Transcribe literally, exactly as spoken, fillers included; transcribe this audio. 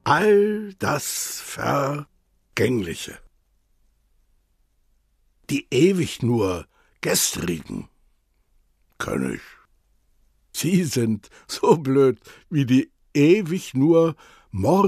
all das Vergängliche. Die ewig nur Gestrigen kenn ich. Sie sind so blöd wie die ewig nur Morgen